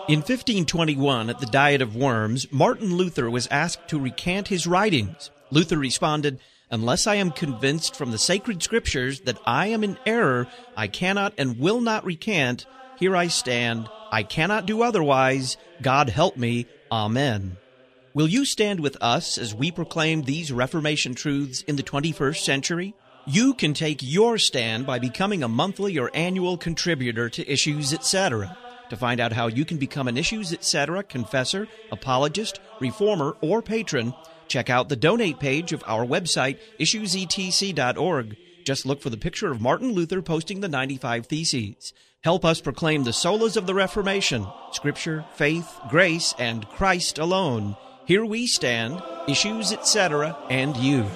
In 1521, at the Diet of Worms, Martin Luther was asked to recant his writings. Luther responded, "Unless I am convinced from the sacred scriptures that I am in error, I cannot and will not recant. Here I stand. I cannot do otherwise. God help me. Amen." Will you stand with us as we proclaim these Reformation truths in the 21st century? You can take your stand by becoming a monthly or annual contributor to Issues Etc. To find out how you can become an Issues Etc. confessor, apologist, reformer, or patron, check out the donate page of our website, issuesetc.org. Just look for the picture of Martin Luther posting the 95 Theses. Help us proclaim the solas of the Reformation, Scripture, faith, grace, and Christ alone. Here we stand, Issues Etc., and you.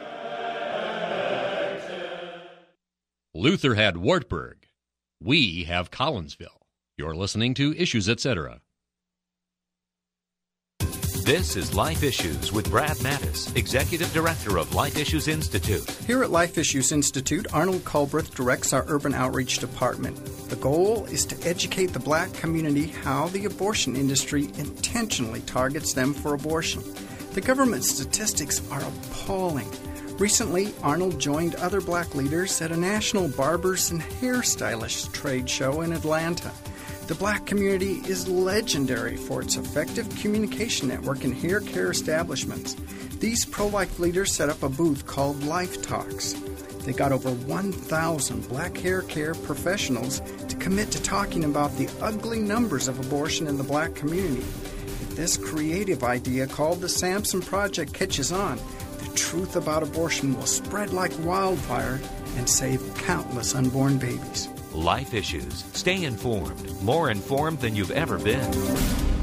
Luther had Wartburg. We have Collinsville. You're listening to Issues Etc. This is Life Issues with Brad Mattis, Executive Director of Life Issues Institute. Here at Life Issues Institute, Arnold Culbreth directs our Urban Outreach Department. The goal is to educate the black community how the abortion industry intentionally targets them for abortion. The government statistics are appalling. Recently, Arnold joined other black leaders at a national barbers and hairstylists trade show in Atlanta. The black community is legendary for its effective communication network and hair care establishments. These pro-life leaders set up a booth called Life Talks. They got over 1,000 black hair care professionals to commit to talking about the ugly numbers of abortion in the black community. If this creative idea called the Samson Project catches on, the truth about abortion will spread like wildfire and save countless unborn babies. Life Issues. Stay informed. More informed than you've ever been.